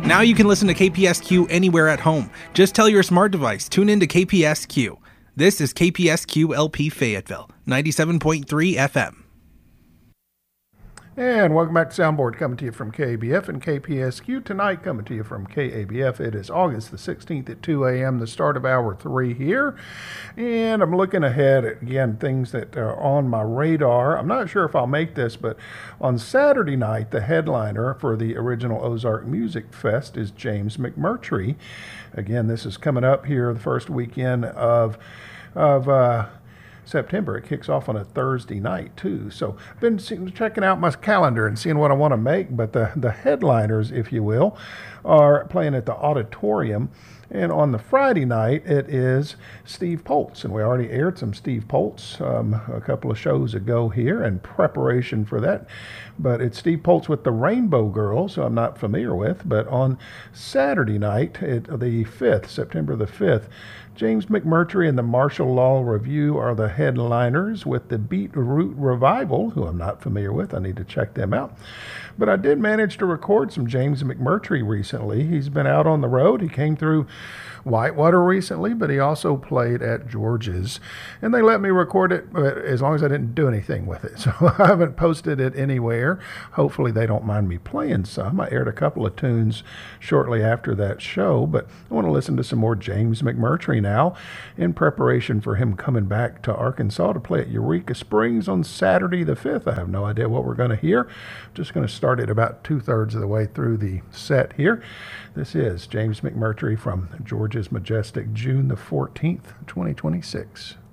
Now you can listen to KPSQ anywhere at home. Just tell your smart device, tune in to KPSQ. This is KPSQ LP Fayetteville, 97.3 FM. And welcome back to Soundboard, coming to you from KABF and KPSQ. Tonight, coming to you from KABF. It is August the 16th at 2 a.m., the start of hour 3 here. And I'm looking ahead at, again, things that are on my radar. I'm not sure if I'll make this, but on Saturday night, the headliner for the original Ozark Music Fest is James McMurtry. Again, this is coming up here the first weekend of September. It kicks off on a Thursday night too. So I've been checking out my calendar and seeing what I want to make, but the headliners, if you will, are playing at the auditorium. And on the Friday night, it is Steve Poltz. And we already aired some Steve Poltz a couple of shows ago here in preparation for that. But it's Steve Poltz with the Rainbow Girls, who I'm not familiar with. But on Saturday night, the 5th, September the 5th, James McMurtry and the Martial Law Review are the headliners with the Beetroot Revival, who I'm not familiar with. I need to check them out. But I did manage to record some James McMurtry recently. He's been out on the road. He came through Whitewater recently, but he also played at George's. And they let me record it as long as I didn't do anything with it. So I haven't posted it anywhere. Hopefully they don't mind me playing some. I aired a couple of tunes shortly after that show, but I want to listen to some more James McMurtry now in preparation for him coming back to Arkansas to play at Eureka Springs on Saturday the 5th. I have no idea what we're going to hear. Just going to start it about 2/3 of the way through the set here. This is James McMurtry from George's Majestic, June the 14th, 2026.